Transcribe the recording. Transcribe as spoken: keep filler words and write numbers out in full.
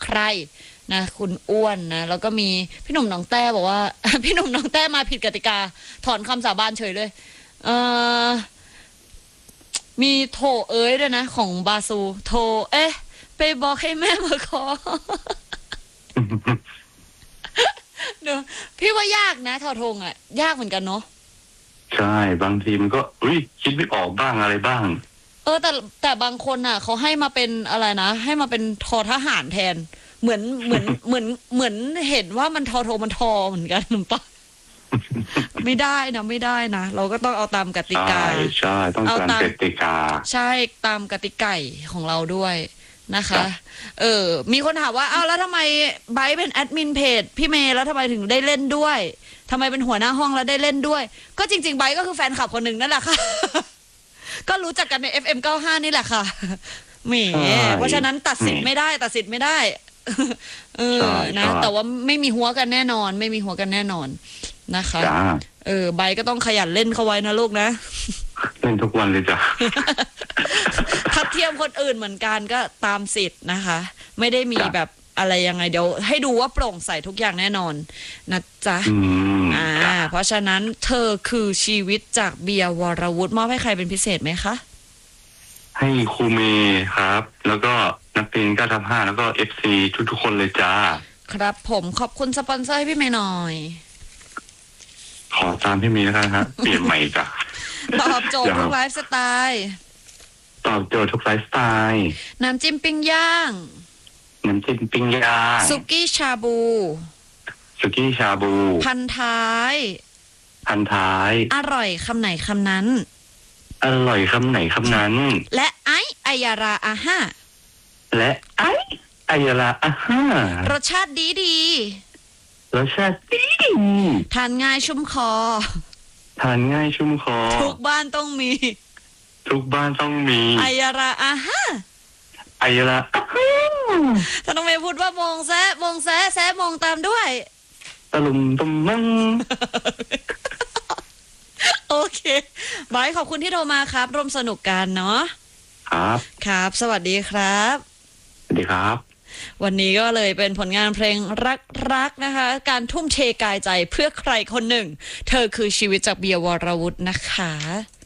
ครนะคุณอ้วนนะแล้วก็มีพี่หนุ่มน้องแต้บอกว่า พี่หนุ่มน้องแต้มาผิดกติกาถอนคำสาบานเฉยเลยเออมีโทเอ้ยด้วยนะของบาซูโทเอ๊ะไปบอกให้แม่มาขอ เดี๋ยวพี่ว่ายากนะทอทงอ่ะยากเหมือนกันเนาะใช่บางทีมันก็อุ้ยคิดไม่ออกบ้างอะไรบ้างเออแต่แต่บางคนอ่ะเขาให้มาเป็นอะไรนะให้มาเป็นทอทหารแทนเหมือนเหมือนเหมือนเหมือนเห็นว่ามันทอโทมันทอเหมือนกันหรือเปล่า ไม่ได้นะไม่ได้นะเราก็ต้องเอาตามกติกาใช่ใช่ต้องตามกติกาใช่ตามกติกาของเราด้วยนะคะเออมีคนถามว่าอ้าวแล้วทำไมไบร์ทเป็นแอดมินเพจพี่เมย์แล้วทำไมถึงได้เล่นด้วยทำไมเป็นหัวหน้าห้องแล้วได้เล่นด้วยก็จริงๆไบร์ทก็คือแฟนคลับคนหนึ่งนั่นแหละค่ะ ก็รู้จักกันใน เอฟ เอ็ม เก้าสิบห้านี่แหละค่ะแหมเพราะฉะนั้นตัดสินไม่ได้ตัดสินไม่ได้เออนะแต่ว่าไม่มีหัวกันแน่นอนไม่มีหัวกันแน่นอนนะคะเออไบร์ทก็ต้องขยันเล่นเข้าไว้นะลูกนะเล่นทุกวันเลยจ้ะทัดเทียมคนอื่นเหมือนกันก็ตามสิทธิ์นะคะไม่ได้มีแบบอะไรยังไงเดี๋ยวให้ดูว่าโปร่งใสทุกอย่างแน่นอนนะจ๊ะอ่าเพราะฉะนั้นเธอคือชีวิตจากเบียร์วรวุฒิมอบให้ใครเป็นพิเศษไหมคะให้ครูเมย์ครับแล้วก็นักเรียนเก้าทับห้าแล้วก็เอฟซีทุกๆคนเลยจ้าครับผมขอบคุณสปอนเซอร์ให้พี่เมย์หน่อยขอตามพี่เมย์แล้วกันครับเปลี่ยนใหม่จ้ะตอบโจทย์ทุกไลฟ์สไตล์ตอบโจทย์ทุกไลฟ์สไตล์น้ำจิ้มปิ้งย่างน้ำจิ้มปิ้งย่างสุกี้ชาบูสุกี้ชาบูพันท้ายพันท้ายอร่อยคำไหนคำนั้นอร่อยคำไหนคำนั้นและไอไอยาราอาห้าและไอไอยาราอาห้ารสชาติดีดีรสชาติดีทานง่ายชุ่มคอทานง่ายชุ่มคอทุกบ้านต้องมีทุกบ้านต้องมีไอยาราอาห้าไอยาราอาห้าถ้าน้องเมย์พูดว่ามองแซะมองแซะแซะมองตามด้วยตะลุมตุมมังโอเคบายขอบคุณที่โทรมาครับร่วมสนุกกันเนาะครับครับสวัสดีครับสวัสดีครับวันนี้ก็เลยเป็นผลงานเพลงรักๆนะคะการทุ่มเทกายใจเพื่อใครคนหนึ่งเธอคือชีวิตจากเบียร์วรวุฒินะคะ